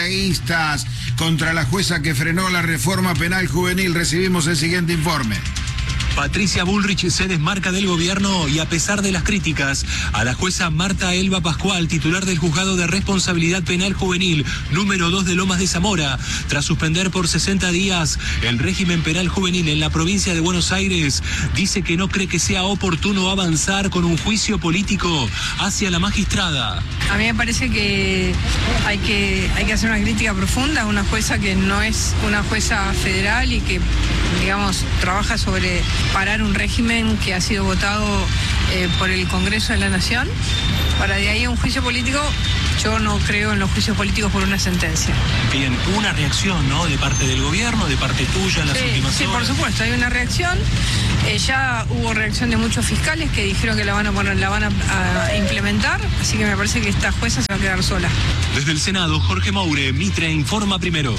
asambleístas contra la jueza que frenó la reforma penal juvenil. Recibimos el siguiente informe. Patricia Bullrich se desmarca del gobierno y, a pesar de las críticas a la jueza Marta Elba Pascual, titular del Juzgado de Responsabilidad Penal Juvenil número 2 de Lomas de Zamora, tras suspender por 60 días el régimen penal juvenil en la provincia de Buenos Aires, dice que no cree que sea oportuno avanzar con un juicio político hacia la magistrada. A mí me parece que hay que hacer una crítica profunda a una jueza que no es una jueza federal y que, digamos, trabaja sobre parar un régimen que ha sido votado por el Congreso de la Nación. Para de ahí un juicio político, yo no creo en los juicios políticos por una sentencia. Bien, una reacción, ¿no?, de parte del gobierno, de parte tuya en las últimas horas. Sí, por supuesto, hay una reacción. Ya hubo reacción de muchos fiscales que dijeron que la van a implementar, así que me parece que esta jueza se va a quedar sola. Desde el Senado, Jorge Moure, Mitre informa primero.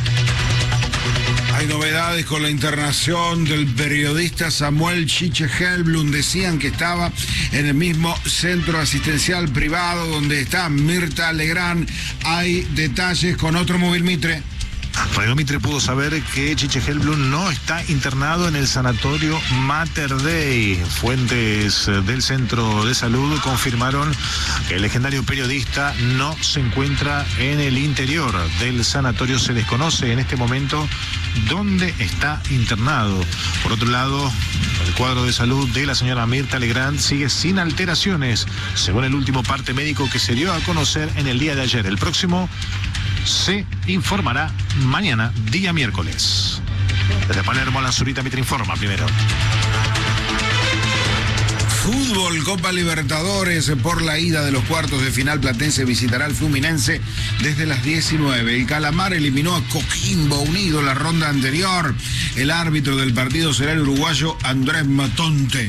Hay novedades con la internación del periodista Samuel Chiche Helblum. Decían que estaba en el mismo centro asistencial privado donde está Mirta Legrand. Hay detalles con otro móvil, Mitre. Radio Mitre pudo saber que Chiche Helblum no está internado en el sanatorio Mater Dei. Fuentes del centro de salud confirmaron que el legendario periodista no se encuentra en el interior del sanatorio. Se desconoce en este momento dónde está internado. Por otro lado, el cuadro de salud de la señora Mirta Legrand sigue sin alteraciones, según el último parte médico que se dio a conocer en el día de ayer. El próximo se informará mañana, día miércoles. Desde Palermo, la Zurita Mitre informa primero. Fútbol, Copa Libertadores. Por la ida de los cuartos de final, Platense visitará al Fluminense desde las 19. El Calamar eliminó a Coquimbo Unido en la ronda anterior. El árbitro del partido será el uruguayo Andrés Matonte.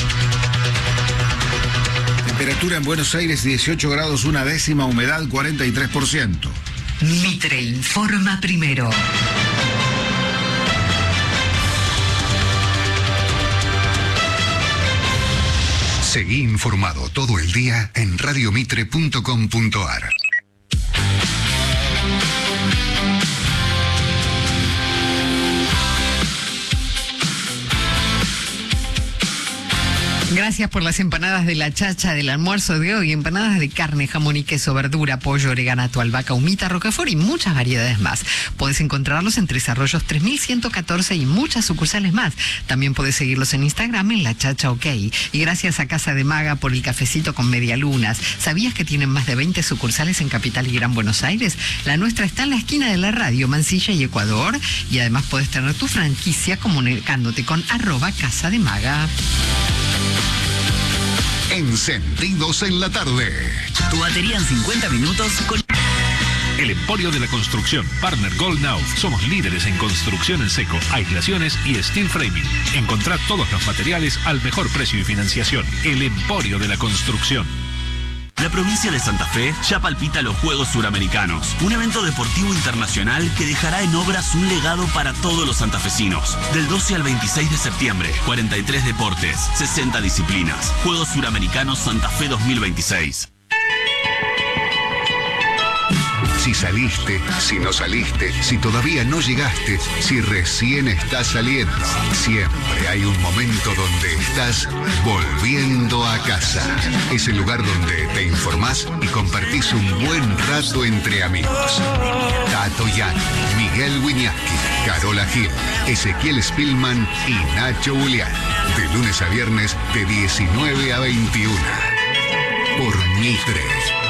Temperatura en Buenos Aires 18 grados, una décima, humedad 43%. Mitre informa primero. Seguí informado todo el día en radiomitre.com.ar. Gracias por las empanadas de la chacha del almuerzo de hoy. Empanadas de carne, jamón y queso, verdura, pollo, orégano, albahaca, humita, roquefort y muchas variedades más. Puedes encontrarlos en Tres Arroyos 3114 y muchas sucursales más. También puedes seguirlos en Instagram en La Chacha OK. Y gracias a Casa de Maga por el cafecito con medialunas. ¿Sabías que tienen más de 20 sucursales en Capital y Gran Buenos Aires? La nuestra está en la esquina de la radio, Mansilla y Ecuador. Y además puedes tener tu franquicia comunicándote con @Casa de Maga. Encendidos en la tarde. Tu batería en 50 minutos con... El Emporio de la Construcción, Partner Gold Now. Somos líderes en construcción en seco, aislaciones y steel framing. Encontrá todos los materiales al mejor precio y financiación. El Emporio de la Construcción. La provincia de Santa Fe ya palpita los Juegos Suramericanos, un evento deportivo internacional que dejará en obras un legado para todos los santafesinos. Del 12 al 26 de septiembre, 43 deportes, 60 disciplinas. Juegos Suramericanos Santa Fe 2026. Si saliste, si no saliste, si todavía no llegaste, si recién estás saliendo, siempre hay un momento donde estás volviendo a casa. Es el lugar donde te informás y compartís un buen rato entre amigos. Tato Yan, Miguel Wiñaski, Carola Gil, Ezequiel Spillman y Nacho Julián. De lunes a viernes de 19 a 21. Por Mitre.